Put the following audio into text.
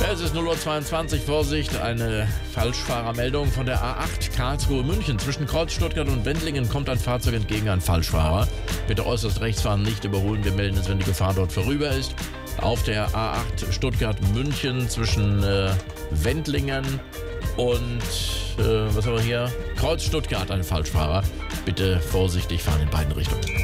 Es ist 0:22 Uhr, Vorsicht, eine Falschfahrermeldung von der A8 Karlsruhe-München. Zwischen Kreuz Stuttgart und Wendlingen kommt ein Fahrzeug entgegen, ein Falschfahrer. Bitte äußerst rechts fahren, nicht überholen. Wir melden es, wenn die Gefahr dort vorüber ist. Auf der A8 Stuttgart-München zwischen Wendlingen und, was haben wir hier? Kreuz Stuttgart, ein Falschfahrer. Bitte vorsichtig fahren in beiden Richtungen.